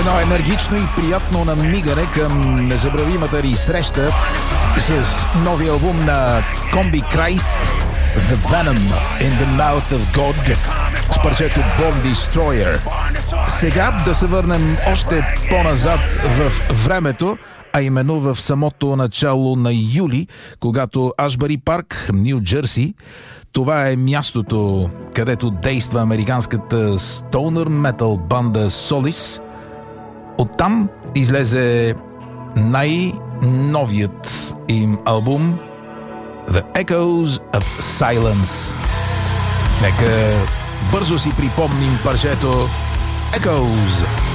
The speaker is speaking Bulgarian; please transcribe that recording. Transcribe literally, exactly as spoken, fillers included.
Едно енергично и приятно намигане към незабравимата ни среща с новия албум на Комби Крайст, The Venom in the Mouth of God, с парчето Born Destroyer. Сега да се върнем още по-назад в времето, а именно в самото начало на юли, когато Ашбъри Парк, Ню Джерси, това е мястото, където действа американската стоунър метал банда Солис. Оттам излезе най-новият им албум The Echoes of Silence. Нека бързо си припомним парчето Echoes